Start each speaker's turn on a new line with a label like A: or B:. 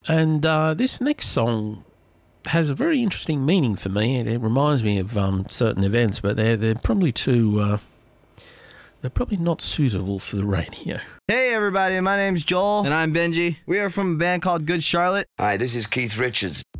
A: And this next song has a very interesting meaning for me, and it reminds me of certain events, but they're probably too... they're probably not suitable for the radio.
B: Hey everybody, my name's Joel.
C: And I'm Benji.
B: We are from a band called Good Charlotte.
D: Hi, this is Keith Richards.